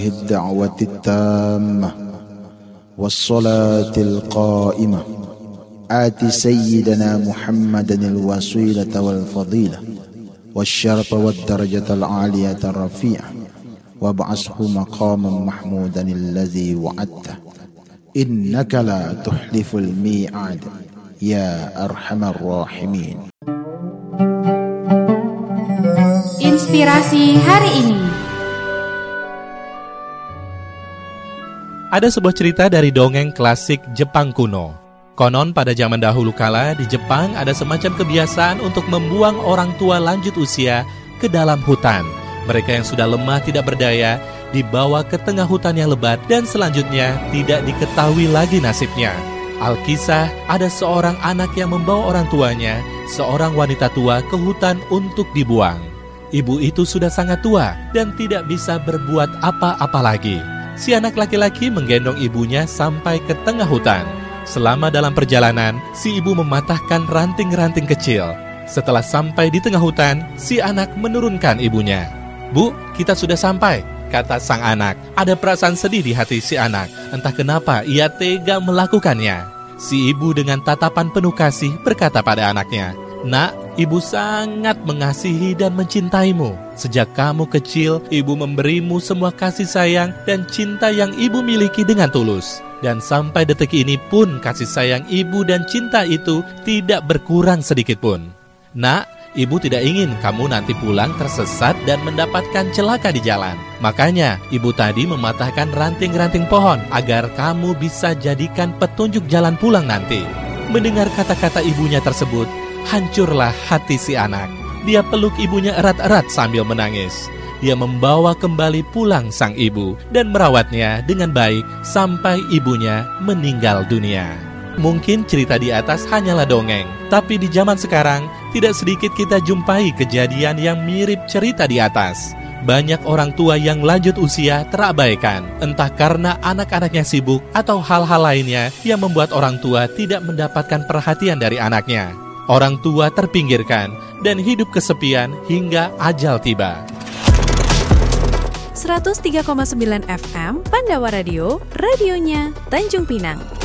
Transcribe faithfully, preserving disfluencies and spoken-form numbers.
الدعوة التامة والصلاة القائمة آت سيدنا محمدا الوسيلة والفضيلة والشرف والدرجة العالية الرفيعة وابعثه مقاما محمودا الذي وعدته إنك لا تخلف الميعاد يا أرحم الراحمين. Inspirasi hari ini. Ada sebuah cerita dari dongeng klasik Jepang kuno. Konon pada zaman dahulu kala di Jepang ada semacam kebiasaan untuk membuang orang tua lanjut usia ke dalam hutan. Mereka yang sudah lemah tidak berdaya dibawa ke tengah hutan yang lebat dan selanjutnya tidak diketahui lagi nasibnya. Alkisah, ada seorang anak yang membawa orang tuanya, seorang wanita tua, ke hutan untuk dibuang. Ibu itu sudah sangat tua dan tidak bisa berbuat apa-apa lagi. Si anak laki-laki menggendong ibunya sampai ke tengah hutan. Selama dalam perjalanan, si ibu mematahkan ranting-ranting kecil. Setelah sampai di tengah hutan, si anak menurunkan ibunya. "Bu, kita sudah sampai," kata sang anak. Ada perasaan sedih di hati si anak. Entah kenapa ia tega melakukannya. Si ibu dengan tatapan penuh kasih berkata pada anaknya, "Nak, ibu sangat mengasihi dan mencintaimu. Sejak kamu kecil, ibu memberimu semua kasih sayang dan cinta yang ibu miliki dengan tulus. Dan sampai detik ini pun kasih sayang ibu dan cinta itu tidak berkurang sedikit pun. Nak, ibu tidak ingin kamu nanti pulang tersesat dan mendapatkan celaka di jalan. Makanya, ibu tadi mematahkan ranting-ranting pohon agar kamu bisa jadikan petunjuk jalan pulang nanti." Mendengar kata-kata ibunya tersebut, hancurlah hati si anak. Dia peluk ibunya erat-erat sambil menangis. Dia membawa kembali pulang sang ibu dan merawatnya dengan baik sampai ibunya meninggal dunia. Mungkin cerita di atas hanyalah dongeng, tapi di zaman sekarang tidak sedikit kita jumpai kejadian yang mirip cerita di atas. Banyak orang tua yang lanjut usia terabaikan, entah karena anak-anaknya sibuk atau hal-hal lainnya yang membuat orang tua tidak mendapatkan perhatian dari anaknya. Orang tua terpinggirkan dan hidup kesepian hingga ajal tiba. seratus tiga koma sembilan F M Pandawa Radio, radionya Tanjung Pinang.